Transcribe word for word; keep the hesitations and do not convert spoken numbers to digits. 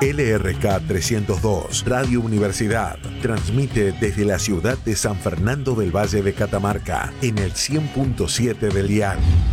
L R K trescientos dos, Radio Universidad, transmite desde la ciudad de San Fernando del Valle de Catamarca en el cien punto siete del dial.